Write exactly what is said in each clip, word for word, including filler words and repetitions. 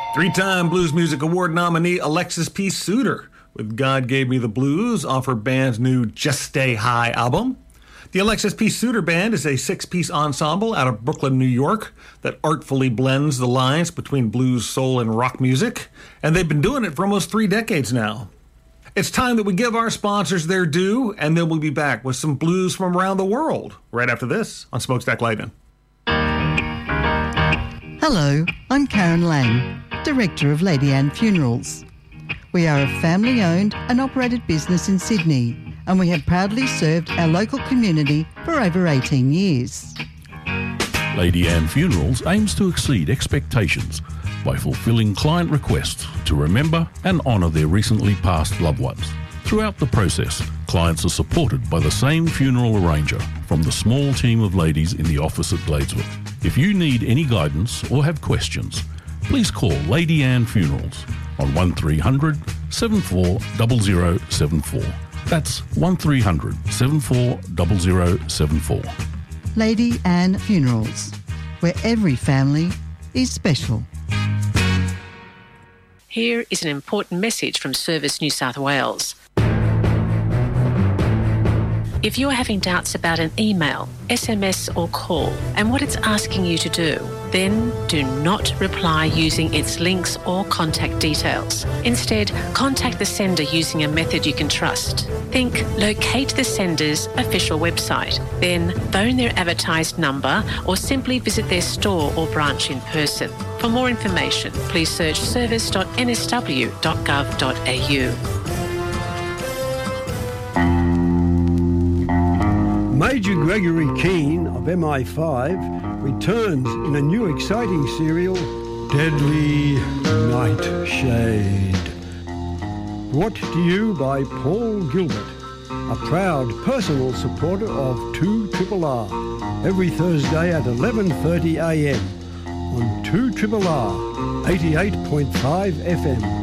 Three-time Blues Music Award nominee Alexis P. Suter with God Gave Me the Blues off her band's new Just Stay High album. The Alexis P. Suter Band is a six-piece ensemble out of Brooklyn, New York that artfully blends the lines between blues, soul, and rock music, and they've been doing it for almost three decades now. It's time that we give our sponsors their due, and then we'll be back with some blues from around the world right after this on Smokestack Lightning. Hello, I'm Karen Lang, Director of Lady Anne Funerals. We are a family-owned and operated business in Sydney, and we have proudly served our local community for over eighteen years. Lady Anne Funerals aims to exceed expectations by fulfilling client requests to remember and honour their recently passed loved ones. Throughout the process, clients are supported by the same funeral arranger from the small team of ladies in the office at Gladeswood. If you need any guidance or have questions, please call Lady Anne Funerals on one three hundred, seven four zero zero seven four. That's one three hundred, seven four zero zero seven four. Lady Anne Funerals, where every family is special. Here is an important message from Service New South Wales. If you are having doubts about an email, S M S or call and what it's asking you to do, then do not reply using its links or contact details. Instead, contact the sender using a method you can trust. Think locate the sender's official website, then phone their advertised number or simply visit their store or branch in person. For more information, please search service dot n s w dot gov dot a u. Major Gregory Keane of M I five returns in a new exciting serial, Deadly Nightshade. Brought to you by Paul Gilbert, a proud personal supporter of two R R R, every Thursday at eleven thirty a m on two R R R, eighty-eight point five F M.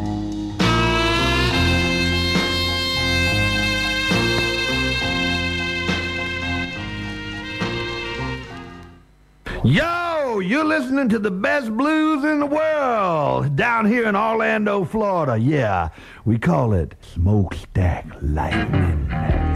Yo, you're listening to the best blues in the world down here in Orlando, Florida. Yeah, we call it Smokestack Lightning.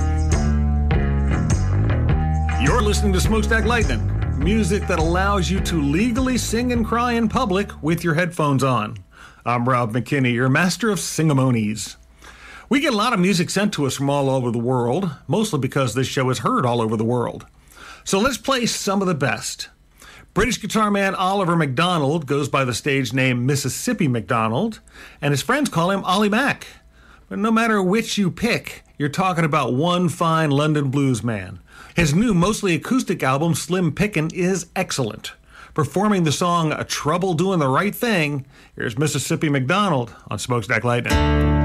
You're listening to Smokestack Lightning, music that allows you to legally sing and cry in public with your headphones on. I'm Rob McKinney, your master of singamonies. We get a lot of music sent to us from all over the world, mostly because this show is heard all over the world. So let's play some of the best. British guitar man Oliver MacDonald goes by the stage name Mississippi MacDonald, and his friends call him Ollie Mac. But no matter which you pick, you're talking about one fine London blues man. His new mostly acoustic album, Slim Pickin', is excellent. Performing the song A Trouble Doing the Right Thing, here's Mississippi MacDonald on Smokestack Lightning.